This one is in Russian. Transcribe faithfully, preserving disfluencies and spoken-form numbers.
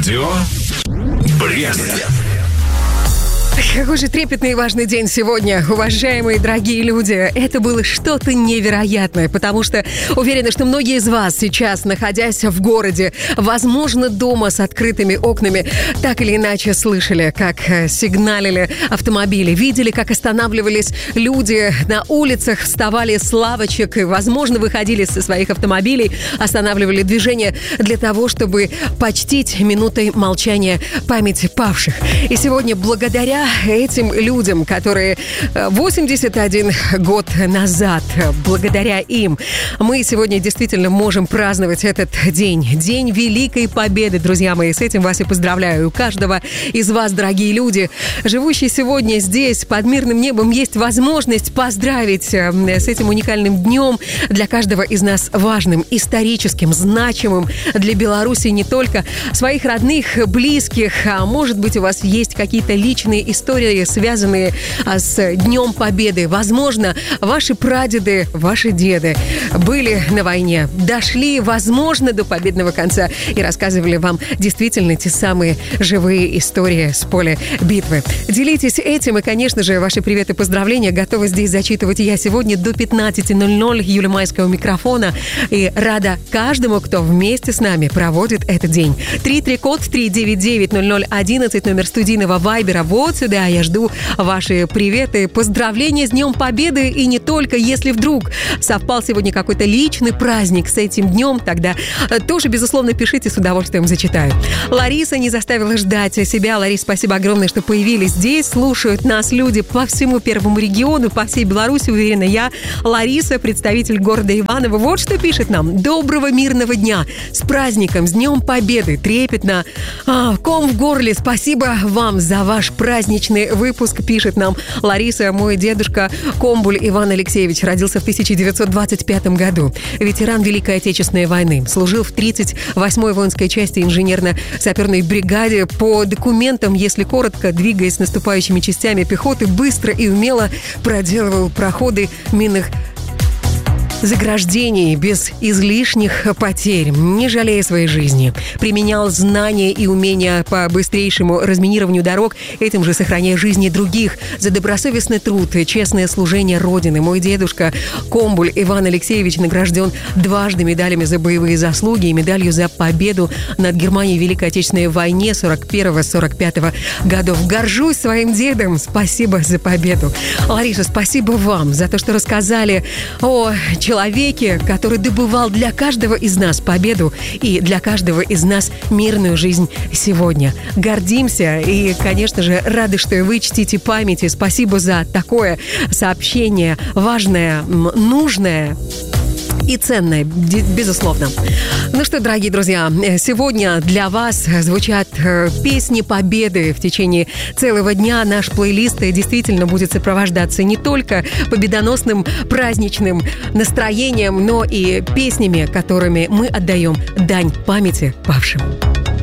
Радио Брест. Какой же трепетный и важный день сегодня, уважаемые дорогие люди. Это было что-то невероятное, потому что уверена, что многие из вас сейчас, находясь в городе, возможно, дома с открытыми окнами, так или иначе слышали, как сигналили автомобили, видели, как останавливались люди на улицах, вставали с лавочек и, возможно, выходили со своих автомобилей, останавливали движение для того, чтобы почтить минутой молчания память павших. И сегодня, благодаря этим людям, которые восемьдесят один год назад, благодаря им, мы сегодня действительно можем праздновать этот день. День Великой Победы, друзья мои. С этим вас и поздравляю. У каждого из вас, дорогие люди, живущие сегодня здесь, под мирным небом, есть возможность поздравить с этим уникальным днем, для каждого из нас важным, историческим, значимым для Беларуси не только своих родных, близких, а может быть, у вас есть какие-то личные истории, связанные с Днем Победы. Возможно, ваши прадеды, ваши деды были на войне, дошли, возможно, до победного конца и рассказывали вам действительно те самые живые истории с поля битвы. Делитесь этим, и, конечно же, ваши приветы и поздравления готова здесь зачитывать я сегодня до пятнадцати ноль-ноль. Юлия Майская у микрофона, и рада каждому, кто вместе с нами проводит этот день. три три код три девять девять ноль ноль одиннадцать, номер студийного вайбера. Вот сюда я жду ваши приветы, поздравления с Днем Победы, и не только. Если вдруг совпал сегодня какой-то личный праздник с этим днем, тогда тоже, безусловно, пишите, с удовольствием зачитаю. Лариса не заставила ждать себя. Лариса, спасибо огромное, что появились здесь. Слушают нас люди по всему Первому региону, по всей Беларуси, уверена я. Лариса, представитель города Иваново, вот что пишет нам. Доброго мирного дня. С праздником, с Днем Победы. Трепетно. А, ком в горле. Спасибо вам за ваш праздничный выпуск, пишет нам Лариса. Мой дедушка Комбуль Иван Алексеевич родился в тысяча девятьсот двадцать пятом году. Ветеран Великой Отечественной войны. Служил в тридцать восьмой воинской части инженерно-саперной бригаде. По документам, если коротко, двигаясь с наступающими частями пехоты, быстро и умело проделывал проходы минных заграждений без излишних потерь, не жалея своей жизни. Применял знания и умения по быстрейшему разминированию дорог, этим же сохраняя жизни других. За добросовестный труд и честное служение Родины мой дедушка Комбуль Иван Алексеевич награжден дважды медалями за боевые заслуги и медалью за победу над Германией в Великой Отечественной войне сорок первого сорок пятого годов. Горжусь своим дедом. Спасибо за победу. Лариса, спасибо вам за то, что рассказали о человеке, который добывал для каждого из нас победу и для каждого из нас мирную жизнь сегодня. Гордимся и, конечно же, рады, что и вы чтите памяти. Спасибо за такое сообщение важное, нужное и ценное, безусловно. Ну что, дорогие друзья, сегодня для вас звучат песни Победы в течение целого дня. Наш плейлист действительно будет сопровождаться не только победоносным праздничным настроением, но и песнями, которыми мы отдаем дань памяти павшим.